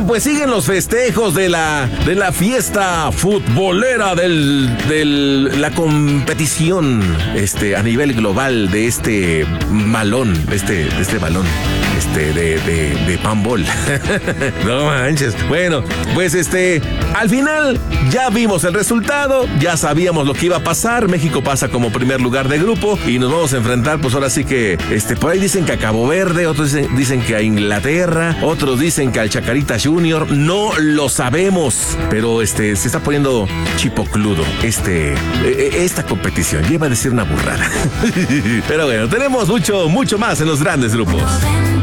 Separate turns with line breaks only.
Oigan, pues siguen los festejos de la fiesta futbolera de la competición a nivel global de este balón, de este balón de panball. No manches. Bueno, pues al final ya vimos el resultado, ya sabíamos lo que iba a pasar. México pasa como primer lugar de grupo y nos vamos a enfrentar, pues ahora sí que por ahí dicen que a Cabo Verde, otros dicen que a Inglaterra, otros dicen que al Chacarita Junior. No lo sabemos, pero se está poniendo chipocludo esta competición. Lleva a decir una burrada. Pero bueno, tenemos mucho más en los grandes grupos.